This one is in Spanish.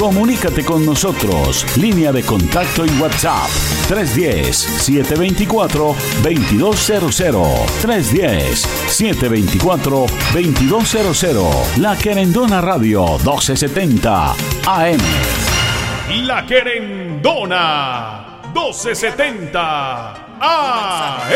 Comunícate con nosotros. Línea de contacto y WhatsApp 310-724-2200. 310-724-2200. La Querendona Radio 1270 AM. La Querendona 1270 AM.